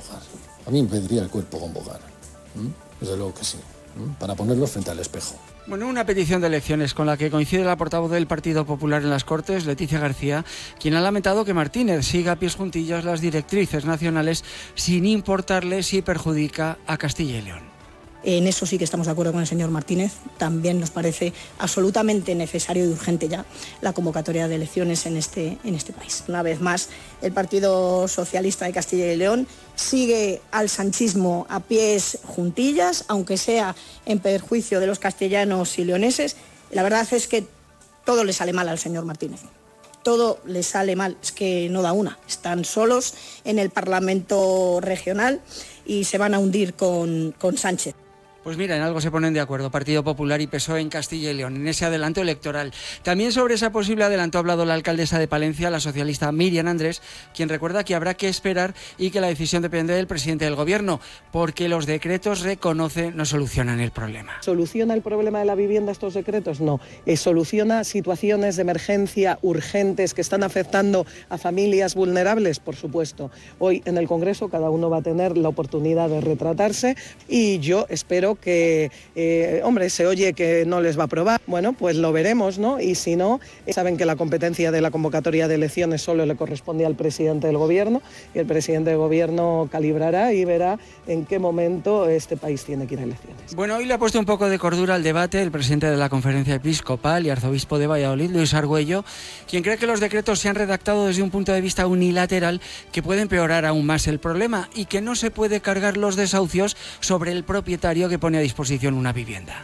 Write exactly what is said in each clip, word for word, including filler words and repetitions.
convocar. A mí me pediría el cuerpo convocar. ¿Mm? Desde luego que sí. ¿Mm? Para ponerlos frente al espejo. Bueno, una petición de elecciones con la que coincide la portavoz del Partido Popular en las Cortes, Leticia García, quien ha lamentado que Martínez siga a pies juntillas las directrices nacionales sin importarle si perjudica a Castilla y León. En eso sí que estamos de acuerdo con el señor Martínez. También nos parece absolutamente necesario y urgente ya la convocatoria de elecciones en este, en este país. Una vez más, el Partido Socialista de Castilla y León sigue al sanchismo a pies juntillas, aunque sea en perjuicio de los castellanos y leoneses. La verdad es que todo le sale mal al señor Martínez. Todo le sale mal, es que no da una. Están solos en el Parlamento regional y se van a hundir con, con Sánchez. Pues mira, en algo se ponen de acuerdo Partido Popular y P S O E en Castilla y León, en ese adelanto electoral. También sobre ese posible adelanto ha hablado la alcaldesa de Palencia, la socialista Miriam Andrés, quien recuerda que habrá que esperar y que la decisión depende del presidente del gobierno, porque los decretos, reconoce, no solucionan el problema. ¿Soluciona el problema de la vivienda estos decretos? No. Eh, ¿Soluciona situaciones de emergencia urgentes que están afectando a familias vulnerables? Por supuesto. Hoy en el Congreso cada uno va a tener la oportunidad de retratarse y yo espero que, eh, hombre, se oye que no les va a aprobar, bueno, pues lo veremos, ¿no? Y si no, eh, saben que la competencia de la convocatoria de elecciones solo le corresponde al presidente del gobierno y el presidente del gobierno calibrará y verá en qué momento este país tiene que ir a elecciones. Bueno, hoy le ha puesto un poco de cordura al debate el presidente de la Conferencia Episcopal y arzobispo de Valladolid, Luis Argüello, quien cree que los decretos se han redactado desde un punto de vista unilateral que puede empeorar aún más el problema y que no se puede cargar los desahucios sobre el propietario que pone a disposición una vivienda.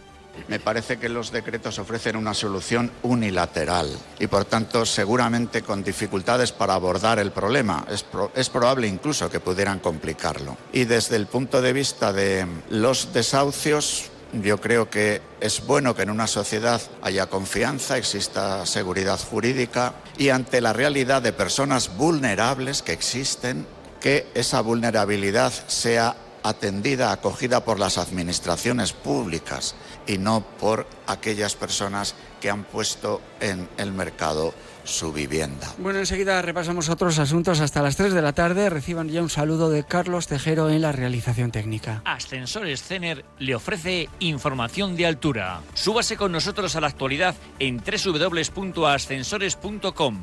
Me parece que los decretos ofrecen una solución unilateral y, por tanto, seguramente con dificultades para abordar el problema. Es, pro- es probable incluso que pudieran complicarlo. Y desde el punto de vista de los desahucios, yo creo que es bueno que en una sociedad haya confianza, exista seguridad jurídica y ante la realidad de personas vulnerables que existen, que esa vulnerabilidad sea atendida, acogida por las administraciones públicas y no por aquellas personas que han puesto en el mercado su vivienda. Bueno, enseguida repasamos otros asuntos hasta las tres de la tarde. Reciban ya un saludo de Carlos Tejero en la realización técnica. Ascensores Cener le ofrece información de altura. Súbase con nosotros a la actualidad en doble u doble u doble u punto ascensores punto com.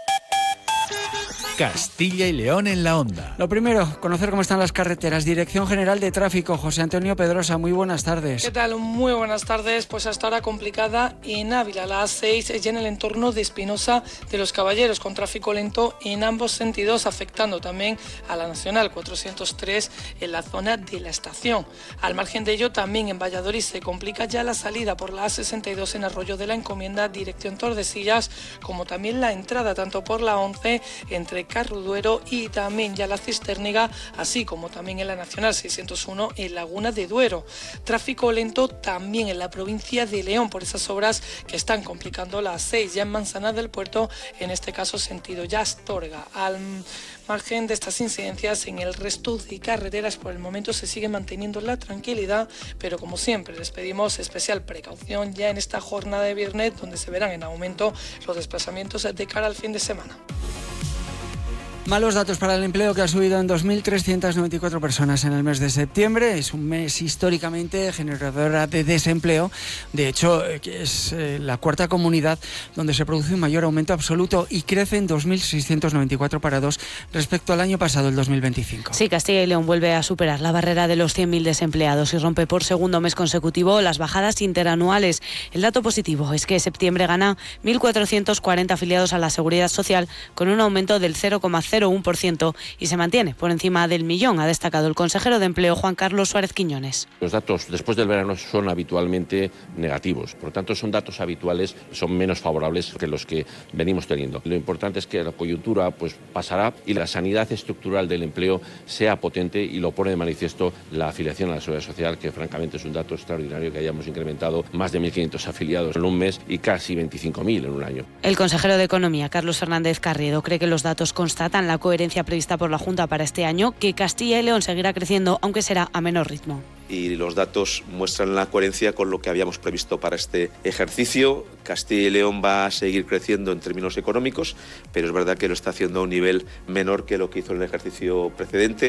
Castilla y León en la onda. Lo primero, conocer cómo están las carreteras. Dirección General de Tráfico, José Antonio Pedrosa, muy buenas tardes. ¿Qué tal? Muy buenas tardes. Pues hasta ahora complicada en Ávila, la A seis, y en el entorno de Espinosa de los Caballeros, con tráfico lento en ambos sentidos, afectando también a la Nacional cuatrocientos tres en la zona de la estación. Al margen de ello, también en Valladolid se complica ya la salida por la A sesenta y dos en Arroyo de la Encomienda, dirección Tordesillas, como también la entrada tanto por la once entre Carruduero y también ya la Cisterniga, así como también en la Nacional seiscientos uno en Laguna de Duero. Tráfico lento también en la provincia de León por esas obras que están complicando la A seis, ya en Manzana del Puerto, en este caso sentido ya Astorga. Al margen de estas incidencias, en el resto de carreteras por el momento se sigue manteniendo la tranquilidad, pero como siempre les pedimos especial precaución ya en esta jornada de viernes, donde se verán en aumento los desplazamientos de cara al fin de semana. Malos datos para el empleo, que ha subido en dos mil trescientas noventa y cuatro personas en el mes de septiembre. Es un mes históricamente generador de desempleo. De hecho, que es eh, la cuarta comunidad donde se produce un mayor aumento absoluto y crece en dos mil seiscientos noventa y cuatro parados respecto al año pasado, el dos mil veinticinco. Sí, Castilla y León vuelve a superar la barrera de los cien mil desempleados y rompe por segundo mes consecutivo las bajadas interanuales. El dato positivo es que septiembre gana mil cuatrocientos cuarenta afiliados a la Seguridad Social, con un aumento del cero coma cero uno por ciento y se mantiene por encima del millón, ha destacado el consejero de Empleo, Juan Carlos Suárez Quiñones. Los datos después del verano son habitualmente negativos, por lo tanto son datos habituales, son menos favorables que los que venimos teniendo. Lo importante es que la coyuntura pues pasará y la sanidad estructural del empleo sea potente, y lo pone de manifiesto la afiliación a la Seguridad Social, que francamente es un dato extraordinario, que hayamos incrementado más de mil quinientos afiliados en un mes y casi veinticinco mil en un año. El consejero de Economía, Carlos Fernández Carriedo, cree que los datos constatan la coherencia prevista por la Junta para este año, que Castilla y León seguirá creciendo, aunque será a menor ritmo. Y los datos muestran la coherencia con lo que habíamos previsto para este ejercicio. Castilla y León va a seguir creciendo en términos económicos, pero es verdad que lo está haciendo a un nivel menor que lo que hizo en el ejercicio precedente.